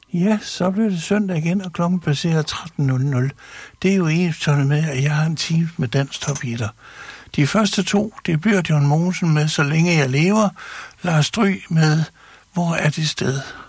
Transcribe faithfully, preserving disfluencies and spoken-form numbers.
Ja, så bliver det søndag igen, og klokken passerer tretten nul nul. Det er jo ensbetydende med, at jeg har en time med Dansk Top Hitter. De første to, det bliver John Mogensen med Så længe jeg lever, Lars Stryg med Hvor er det sted?